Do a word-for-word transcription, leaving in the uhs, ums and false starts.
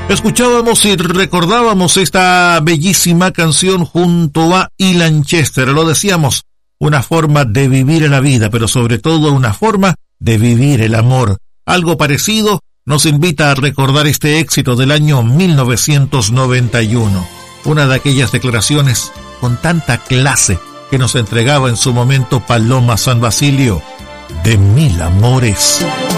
Escuchábamos y recordábamos esta bellísima canción junto a Ilan Chester. Lo decíamos, una forma de vivir la vida, pero sobre todo una forma de vivir el amor. Algo parecido nos invita a recordar este éxito del año mil novecientos noventa y uno. Una de aquellas declaraciones con tanta clase que nos entregaba en su momento Paloma San Basilio, de mil amores.